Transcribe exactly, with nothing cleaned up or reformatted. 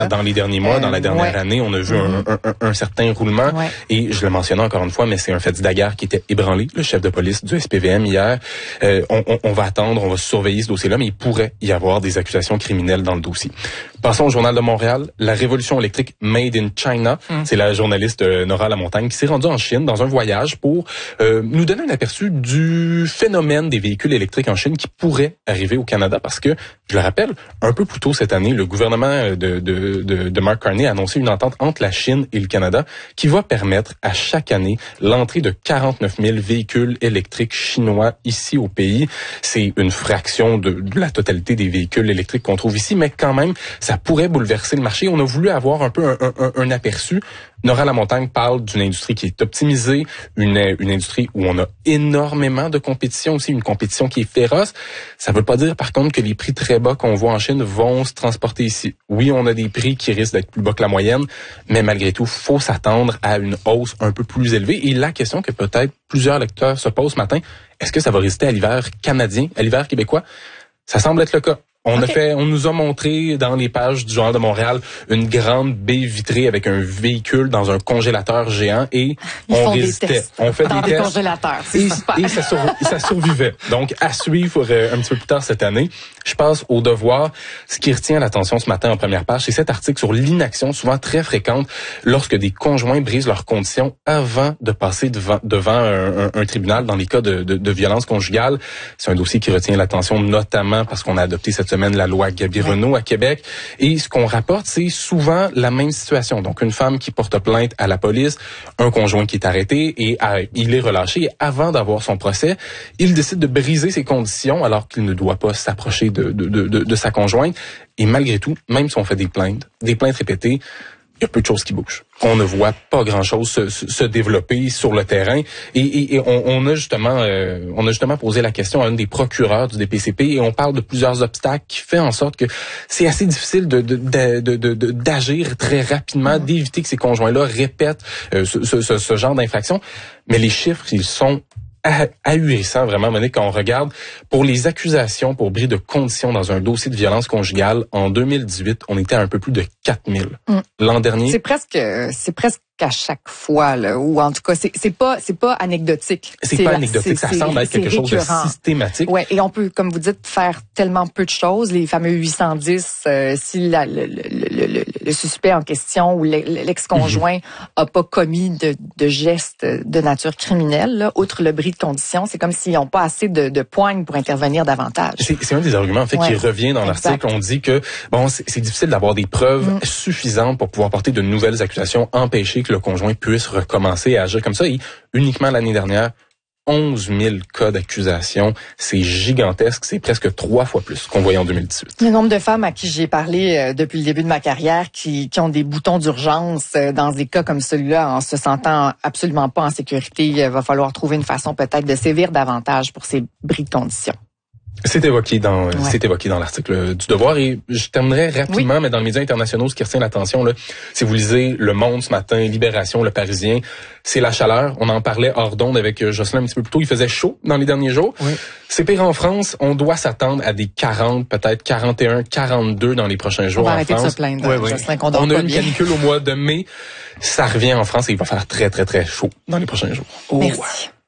Dans les derniers mois, euh, dans la dernière ouais. année, on a vu mm-hmm. un, un, un certain roulement. Ouais. Et je le mentionnais encore une fois, mais c'est un fait Daguerre qui était ébranlé, le chef de police du S P V M hier. Euh, on, on, on va attendre, on va surveiller ce dossier-là, mais il pourrait y avoir des accusations criminelles dans le dossier. Passons au Journal de Montréal. La révolution électrique Made in China. Mm. C'est la journaliste euh, Nora Lamontagne qui s'est rendue en Chine dans un voyage pour euh, nous donner un aperçu du phénomène des véhicules électriques en Chine qui pourrait arriver au Canada parce que, je le rappelle, un peu plus tôt cette année, le gouvernement de, de, de, de Mark Carney a annoncé une entente entre la Chine et le Canada qui va permettre à chaque année l'entrée de quarante-neuf mille véhicules électriques chinois ici au pays. C'est une fraction de, de la totalité des véhicules électriques qu'on trouve ici, mais quand même, ça pourrait bouleverser le marché. On a voulu avoir un peu un, un, un aperçu. Nora Lamontagne parle d'une industrie qui est optimisée, une, une industrie où on a énormément de compétition aussi, une compétition qui est féroce. Ça veut pas dire, par contre, que les prix très bas qu'on voit en Chine vont se transporter ici. Oui, on a des prix qui risquent d'être plus bas que la moyenne, mais malgré tout, faut s'attendre à une hausse un peu plus élevée. Et la question que peut-être plusieurs lecteurs se posent ce matin, est-ce que ça va résister à l'hiver canadien, à l'hiver québécois? Ça semble être le cas. On okay. a fait, on nous a montré dans les pages du Journal de Montréal une grande baie vitrée avec un véhicule dans un congélateur géant et Ils on font résistait. Des tests on fait dans des des tests congélateurs. C'est et, super. et ça, sur, et ça survivait. Donc à suivre euh, un petit peu plus tard cette année. Je passe au devoir. Ce qui retient l'attention ce matin en première page, c'est cet article sur l'inaction souvent très fréquente lorsque des conjoints brisent leurs conditions avant de passer devant, devant un, un, un tribunal dans les cas de, de, de violence conjugale. C'est un dossier qui retient l'attention notamment parce qu'on a adopté cette semaine la loi Gabi Renault à Québec. Et ce qu'on rapporte, c'est souvent la même situation. Donc, une femme qui porte plainte à la police, un conjoint qui est arrêté et euh, il est relâché. Et avant d'avoir son procès, il décide de briser ses conditions alors qu'il ne doit pas s'approcher de, de, de, de, de sa conjointe. Et malgré tout, même si on fait des plaintes, des plaintes répétées, il y a peu de choses qui bougent. On ne voit pas grand-chose se, se développer sur le terrain. Et, et, et on, on a justement, euh, on a justement posé la question à un des procureurs du D P C P et on parle de plusieurs obstacles qui fait en sorte que c'est assez difficile de, de, de, de, de, de d'agir très rapidement, mmh. d'éviter que ces conjoints-là répètent euh, ce, ce, ce, ce genre d'infraction. Mais les chiffres, ils sont ahurissant vraiment, Monique, quand on regarde pour les accusations pour bris de conditions dans un dossier de violence conjugale en deux mille dix-huit, on était à un peu plus de quatre mille. Mm. L'an dernier, c'est presque c'est presque à chaque fois là, ou en tout cas c'est c'est pas c'est pas anecdotique. C'est, c'est pas anecdotique, c'est, ça semble être quelque récurrent. chose de systématique. Ouais, et on peut, comme vous dites, faire tellement peu de choses. Les fameux huit cent dix, euh, si la, le, le, le, le suspect en question ou l'ex-conjoint mm-hmm. a pas commis de, de gestes de nature criminelle, là, outre le bris de conditions, c'est comme s'ils n'ont pas assez de, de poignes pour intervenir davantage. C'est, c'est un des arguments en fait ouais. qui revient dans exact. l'article. On dit que bon, c'est, c'est difficile d'avoir des preuves mm. suffisantes pour pouvoir porter de nouvelles accusations, empêcher que le conjoint puisse recommencer à agir comme ça. Et uniquement l'année dernière, onze mille cas d'accusation. C'est gigantesque. C'est presque trois fois plus qu'on voyait en deux mille dix-huit. Le nombre de femmes à qui j'ai parlé euh, depuis le début de ma carrière qui, qui ont des boutons d'urgence euh, dans des cas comme celui-là en se sentant absolument pas en sécurité, il va falloir trouver une façon peut-être de sévir davantage pour ces bris de conditions. C'est évoqué dans ouais. c'est évoqué dans l'article du Devoir et je terminerai rapidement, oui. mais dans les médias internationaux, ce qui retient l'attention là, si vous lisez Le Monde ce matin, Libération, Le Parisien, c'est la chaleur. On en parlait hors d'onde avec Jocelyn un petit peu plus tôt. Il faisait chaud dans les derniers jours. Oui. C'est pire en France. On doit s'attendre à des quarante, peut-être quarante et un, quarante-deux dans les prochains jours. On va en arrêter France. de se plaindre. Oui, oui. Jocelyn, qu'on dort On a pas une bien. canicule au mois de mai. Ça revient en France et il va faire très très très chaud dans les prochains jours. Merci. Oh.